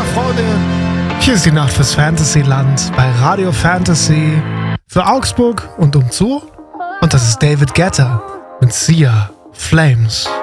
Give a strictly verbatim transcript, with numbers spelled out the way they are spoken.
Freunde, hier ist die Nacht fürs Fantasyland bei Radio Fantasy für Augsburg und umzu. Und das ist David Guetta mit Sia Flames.